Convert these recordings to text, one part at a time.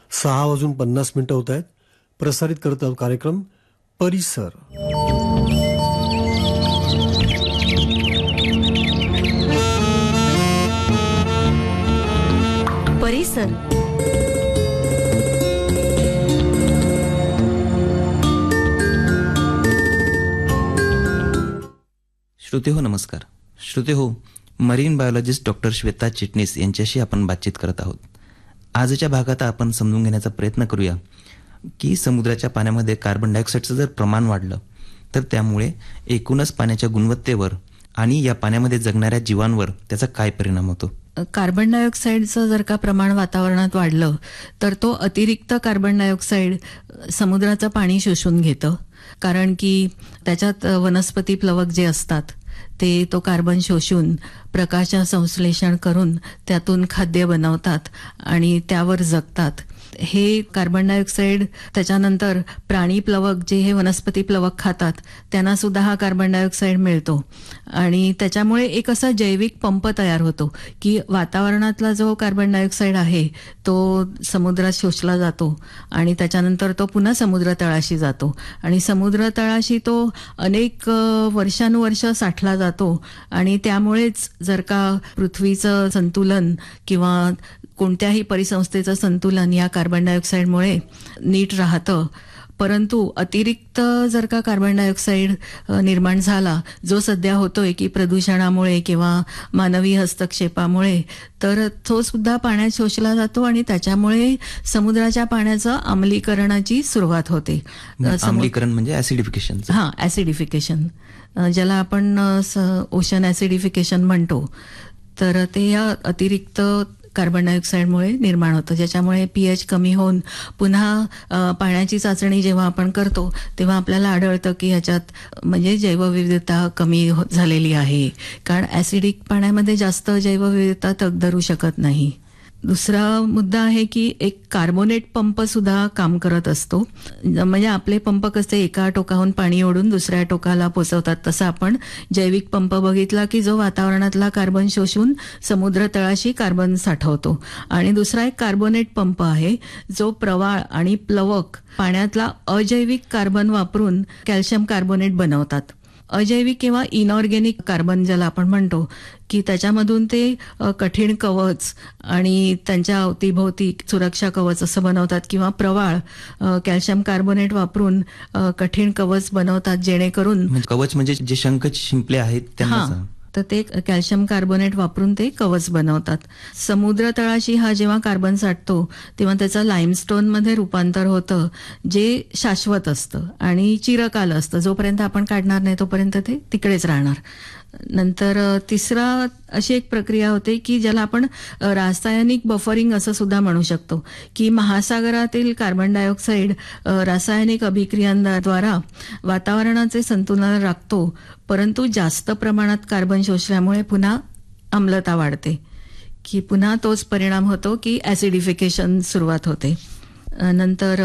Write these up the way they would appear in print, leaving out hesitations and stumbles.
6:50 होत आहेत. प्रसारित करत आहोत कार्यक्रम परिसर. परिसर श्रोते हो, नमस्कार. श्रोते हो, मरीन बायोलॉजिस्ट डॉक्टर श्वेता चिटणीस यांच्याशी आपण बातचीत करत आहोत. आजच्या भागात आपण समजून घेण्याचा प्रयत्न करूया की समुद्राच्या पाण्यामध्ये कार्बन डायऑक्साईडचं जर प्रमाण वाढलं तर त्यामुळे एकूणच पाण्याच्या गुणवत्तेवर आणि या पाण्यामध्ये जगणाऱ्या जीवांवर त्याचा काय परिणाम होतो. कार्बन डायऑक्साईडचं जर का प्रमाण वातावरणात वाढलं तर तो अतिरिक्त कार्बन डायऑक्साईड समुद्राचं पाणी शोषून घेतं, कारण की त्याच्यात वनस्पती प्लवक जे असतात ते तो कार्बन शोषून प्रकाश संश्लेषण करून त्यातून खाद्य बनवतात आणि त्यावर जगतात. हे कार्बन डायऑक्साईड त्याच्यानंतर प्राणी प्लवक जे हे वनस्पती प्लवक खातात त्यांना सुद्धा हा कार्बन डायऑक्साईड मिळतो आणि त्याच्यामुळे एक असा जैविक पंप तयार होतो की वातावरणातला जो कार्बन डायऑक्साईड आहे तो समुद्रात शोषला जातो आणि त्याच्यानंतर तो पुन्हा समुद्र तळाशी जातो आणि समुद्र तळाशी तो अनेक वर्षानुवर्ष साठला जातो आणि त्यामुळेच जर का पृथ्वीचं संतुलन किंवा कोणत्याही परिसंस्थेचं संतुलन या कार्बन डायऑक्साईडमुळे नीट राहतं. परंतु अतिरिक्त जर का कार्बन डायऑक्साईड निर्माण झाला, जो सध्या होतोय की प्रदूषणामुळे किंवा मानवी हस्तक्षेपामुळे, तर तो सुद्धा पाण्यात शोषला जातो आणि त्याच्यामुळे समुद्राच्या पाण्याचं आम्लीकरणाची सुरुवात होते. आम्लीकरण म्हणजे ऍसिडिफिकेशन. ऍसिडिफिकेशन ज्याला आपण ओशन ऍसिडिफिकेशन म्हणतो. तर ते या अतिरिक्त कार्बन डायऑक्साईडमुळे निर्माण होतं, ज्याच्यामुळे pH कमी होऊन पुन्हा पाण्याची चाचणी जेव्हा आपण करतो तेव्हा आपल्याला आढळतं की ह्याच्यात म्हणजे जैवविविधता कमी झालेली आहे, कारण ऍसिडिक पाण्यामध्ये जास्त जैवविविधता तग धरू शकत नाही. दुसरा मुद्दा आहे की एक कार्बोनेट पंप सुद्धा काम करत असतो. म्हणजे आपले पंप कसे एका टोकाहून पाणी ओढून दुसऱ्या टोकाला पोचवतात, तसं आपण जैविक पंप बघितला की जो वातावरणातला कार्बन शोषून समुद्र तळाशी कार्बन साठवतो. आणि दुसरा एक कार्बोनेट पंप आहे जो प्रवाळ आणि प्लवक पाण्यातला अजैविक कार्बन वापरून कॅल्शियम कार्बोनेट बनवतात. अजैविक किंवा इनऑर्गॅनिक कार्बन ज्याला आपण म्हणतो की त्याच्यामधून ते कठीण कवच आणि त्यांच्या अवतीभोवती सुरक्षा कवच असं बनवतात, किंवा प्रवाळ कॅल्शियम कार्बोनेट वापरून कठीण कवच बनवतात, जेणेकरून कवच म्हणजे जे शंख शिंपले आहेत त्यांना, तर ते कॅल्शियम कार्बोनेट वापरून ते कवच बनवतात. समुद्र तळाशी हा जेव्हा कार्बन साठतो तेव्हा त्याचं लाईमस्टोनमध्ये रूपांतर होतं, जे शाश्वत असतं आणि चिरकाल असतं. जोपर्यंत आपण काढणार नाही तोपर्यंत ते तिकडेच राहणार. नंतर तिसरा अशी एक प्रक्रिया होते की ज्याला आपण रासायनिक बफरिंग असं सुद्धा म्हणू शकतो, की महासागरातील कार्बन डायऑक्साईड रासायनिक अभिक्रियांद्वारा वातावरणाचे संतुलन राखतो, परंतु जास्त प्रमाणात कार्बन शोषल्यामुळे पुन्हा आम्लता वाढते, की पुन्हा तोच परिणाम होतो की ऍसिडिफिकेशन सुरुवात होते. नंतर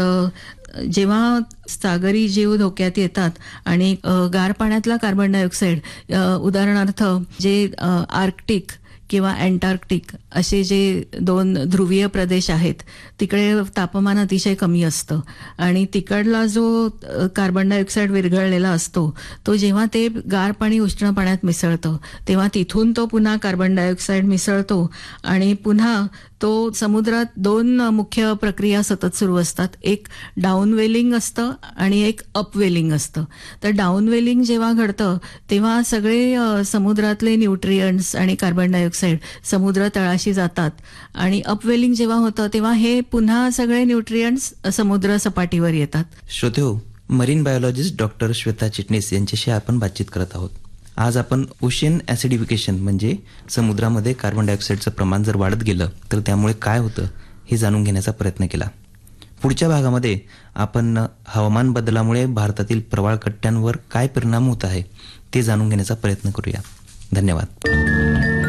जेव्हा सागरी जीव धोक्यात येतात आणि गार पाण्यातला कार्बन डायऑक्साईड, उदाहरणार्थ जे आर्क्टिक किंवा अँटार्क्टिक असे जे 2 ध्रुवीय प्रदेश आहेत तिकडे तापमान अतिशय कमी असतं आणि तिकडला जो कार्बन डायऑक्साईड विरघळलेला असतो तो जेव्हा ते गार पाणी उष्ण पाण्यात मिसळतं तेव्हा तिथून तो पुन्हा कार्बन डायऑक्साईड मिसळतो आणि पुन्हा तो समुद्रात 2 मुख्य प्रक्रिया सतत सुरू असतात. एक डाऊनवेलिंग असतं आणि एक अपवेलिंग असतं. तर डाऊनवेलिंग जेव्हा घडतं तेव्हा सगळे समुद्रातले न्यूट्रियंट्स आणि कार्बन डायऑक्साईड समुद्र तळाशी जातात आणि अपवेलिंग जेव्हा होतं तेव्हा हे पुन्हा सगळे न्यूट्रियंट्स समुद्र सपाटीवर येतात. श्रोते हो, मरीन बायोलॉजिस्ट डॉक्टर श्वेता चिटणीस यांच्याशी आपण बातचीत करत आहोत. आज आपण ओशन ऍसिडिफिकेशन म्हणजे समुद्रामध्ये कार्बन डायऑक्साईडचं प्रमाण जर वाढत गेलं तर त्यामुळे काय होतं हे जाणून घेण्याचा प्रयत्न केला. पुढच्या भागामध्ये आपण हवामान बदलामुळे भारतातील प्रवाळ कट्ट्यांवर काय परिणाम होत आहे ते जाणून घेण्याचा प्रयत्न करूया. धन्यवाद.